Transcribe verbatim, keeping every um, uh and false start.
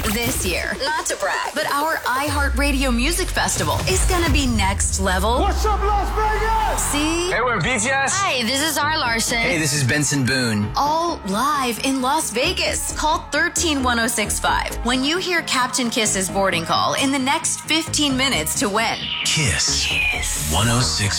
This year, not to brag, but our iHeartRadio Music Festival is gonna be next level. What's up, Las Vegas? See? Hey, we're B T S. Hi, this is R. Larson. Hey, this is Benson Boone. All live in Las Vegas. Call one three one zero six five when you hear Captain Kiss's boarding call in the next fifteen minutes to win. Kiss. Kiss. one oh six